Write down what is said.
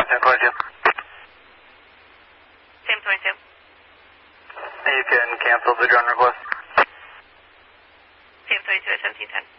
1022. Same 22. You can cancel the drone request. Same 22 at 1710.